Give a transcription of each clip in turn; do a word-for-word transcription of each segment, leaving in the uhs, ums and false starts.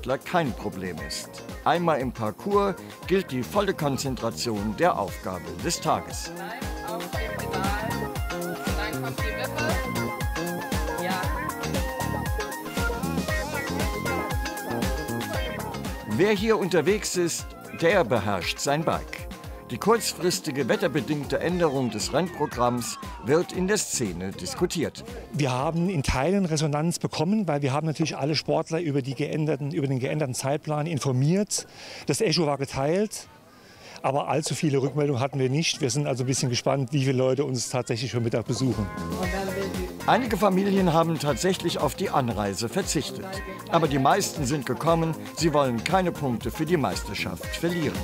Sportler kein Problem ist. Einmal im Parcours gilt die volle Konzentration der Aufgabe des Tages. Auf dem Pedal. Dann kommt die Wippe. Ja. Wer hier unterwegs ist, der beherrscht sein Bike. Die kurzfristige wetterbedingte Änderung des Rennprogramms wird in der Szene diskutiert. Wir haben in Teilen Resonanz bekommen, weil wir haben natürlich alle Sportler über, die geänderten, über den geänderten Zeitplan informiert. Das Echo war geteilt, aber allzu viele Rückmeldungen hatten wir nicht. Wir sind also ein bisschen gespannt, wie viele Leute uns tatsächlich heute Mittag besuchen. Einige Familien haben tatsächlich auf die Anreise verzichtet. Aber die meisten sind gekommen, sie wollen keine Punkte für die Meisterschaft verlieren.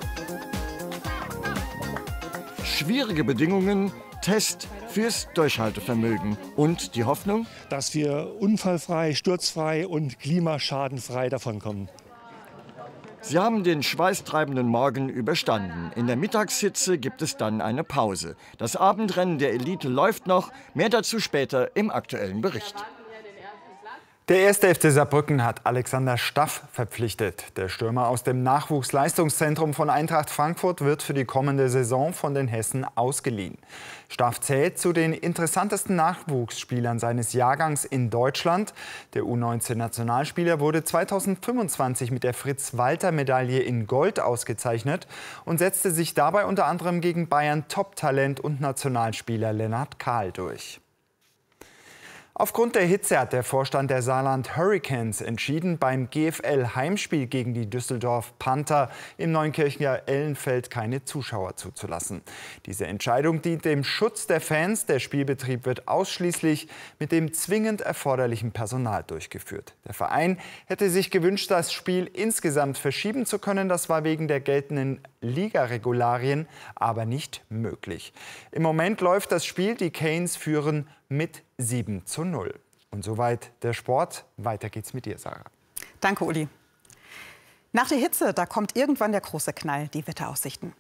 Schwierige Bedingungen, Test fürs Durchhaltevermögen und die Hoffnung, dass wir unfallfrei, sturzfrei und klimaschadenfrei davonkommen. Sie haben den schweißtreibenden Morgen überstanden. In der Mittagshitze gibt es dann eine Pause. Das Abendrennen der Elite läuft noch. Mehr dazu später im aktuellen Bericht. Der erste F C Saarbrücken hat Alexander Staff verpflichtet. Der Stürmer aus dem Nachwuchsleistungszentrum von Eintracht Frankfurt wird für die kommende Saison von den Hessen ausgeliehen. Staff zählt zu den interessantesten Nachwuchsspielern seines Jahrgangs in Deutschland. Der U neunzehn-Nationalspieler wurde zweitausendfünfundzwanzig mit der Fritz-Walter-Medaille in Gold ausgezeichnet und setzte sich dabei unter anderem gegen Bayern Top-Talent und Nationalspieler Lennart Kahl durch. Aufgrund der Hitze hat der Vorstand der Saarland Hurricanes entschieden, beim G F L-Heimspiel gegen die Düsseldorf Panther im Neunkirchener Ellenfeld keine Zuschauer zuzulassen. Diese Entscheidung dient dem Schutz der Fans. Der Spielbetrieb wird ausschließlich mit dem zwingend erforderlichen Personal durchgeführt. Der Verein hätte sich gewünscht, das Spiel insgesamt verschieben zu können. Das war wegen der geltenden Ligaregularien aber nicht möglich. Im Moment läuft das Spiel. Die Canes führen mit sieben zu null. Und soweit der Sport. Weiter geht's mit dir, Sarah. Danke, Uli. Nach der Hitze, da kommt irgendwann der große Knall, die Wetteraussichten.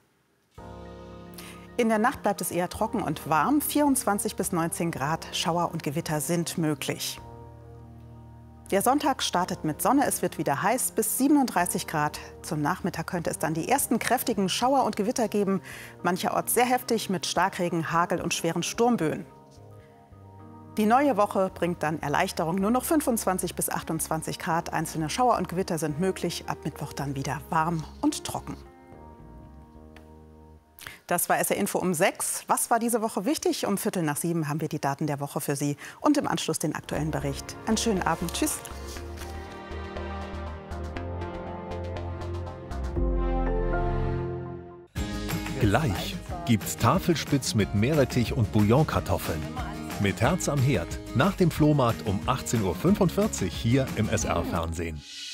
In der Nacht bleibt es eher trocken und warm. vierundzwanzig bis neunzehn Grad, Schauer und Gewitter sind möglich. Der Sonntag startet mit Sonne, es wird wieder heiß, bis siebenunddreißig Grad. Zum Nachmittag könnte es dann die ersten kräftigen Schauer und Gewitter geben. Mancherorts sehr heftig mit Starkregen, Hagel und schweren Sturmböen. Die neue Woche bringt dann Erleichterung, nur noch fünfundzwanzig bis achtundzwanzig Grad. Einzelne Schauer und Gewitter sind möglich, ab Mittwoch dann wieder warm und trocken. Das war S R Info um sechs. Was war diese Woche wichtig? Um Viertel nach sieben haben wir die Daten der Woche für Sie und im Anschluss den aktuellen Bericht. Einen schönen Abend. Tschüss. Gleich gibt's Tafelspitz mit Meerrettich und Bouillonkartoffeln. Mit Herz am Herd nach dem Flohmarkt um achtzehn Uhr fünfundvierzig hier im S R-Fernsehen.